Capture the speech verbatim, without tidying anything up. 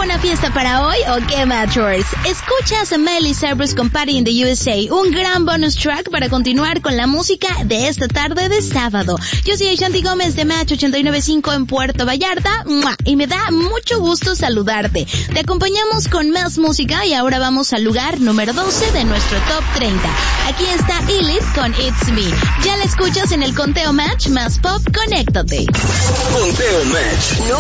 buena fiesta para hoy o qué, Matchers? Escuchas a Miley Cyrus con Party in the U S A, un gran bonus track para continuar con la música de esta tarde de sábado. Yo soy Shanti Gómez de Match ochenta y nueve punto cinco en Puerto Vallarta, y me da mucho gusto saludarte. Te acompañamos con más música y ahora vamos al lugar número doce de nuestro Top treinta. Aquí está Elif con It's Me. Ya la escuchas en el Conteo Match más Pop, conéctate. Conteo Match.